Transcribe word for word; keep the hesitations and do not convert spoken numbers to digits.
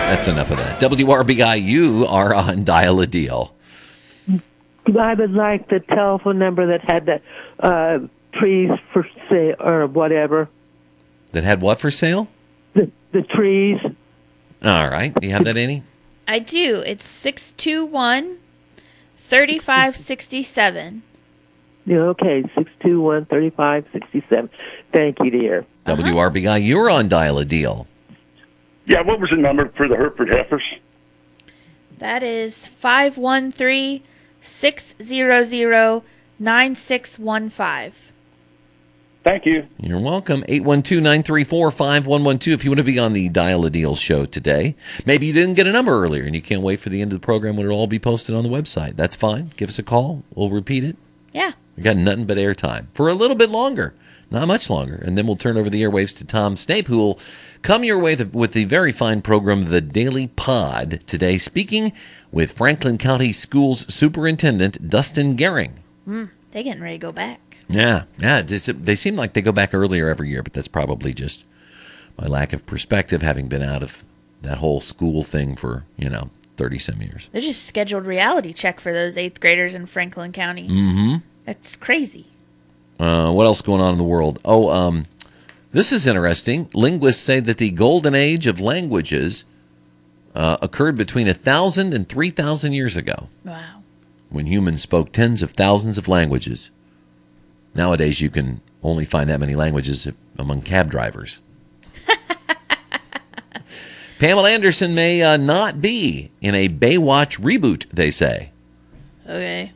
That's enough of that. W R B I, you are on Dial a Deal. I would like the telephone number that had the uh, trees for sale or whatever. That had what for sale? The, the trees. All right. Do you have that, Annie? I do. It's six two one, three five six seven. Yeah, okay, six two one, three five six seven. Thank you, dear. Uh-huh. W R B I, you're on Dial a Deal. Yeah, what was the number for the Hereford Heifers? That is five one three, six zero zero, nine six one five. Thank you. You're welcome. eight one two, nine three four, five one one two if you want to be on the Dial a Deal show today. Maybe you didn't get a number earlier and you can't wait for the end of the program when it'll all be posted on the website. That's fine. Give us a call. We'll repeat it. Yeah. We got nothing but airtime for a little bit longer. Not much longer. And then we'll turn over the airwaves to Tom Snape, who will come your way with the very fine program, The Daily Pod, today, speaking with Franklin County Schools Superintendent Dustin Gehring. Mm, they getting ready to go back. Yeah, yeah. They seem like they go back earlier every year, but that's probably just my lack of perspective, having been out of that whole school thing for, you know, thirty-some years. They just scheduled reality check for those eighth graders in Franklin County. Mm-hmm. That's crazy. Uh, what else going on in the world? Oh, um, this is interesting. Linguists say that the golden age of languages uh, occurred between one thousand and three thousand years ago. Wow. When humans spoke tens of thousands of languages. Nowadays, you can only find that many languages among cab drivers. Pamela Anderson may uh, not be in a Baywatch reboot, they say. Okay.